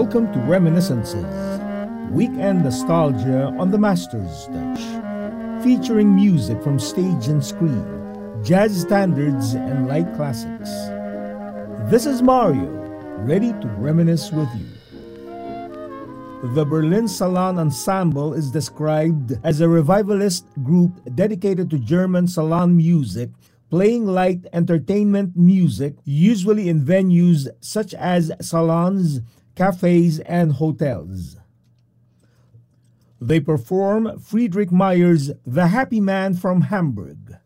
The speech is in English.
Welcome to Reminiscences, weekend nostalgia on the Master's Touch, featuring music from stage and screen, jazz standards, and light classics. This is Mario, ready to reminisce with you. The Berlin Salon Ensemble is described as a revivalist group dedicated to German salon music, playing light entertainment music, usually in venues such as salons, cafes, and hotels. They perform Friedrich Mayer's The Happy Man from Hamburg.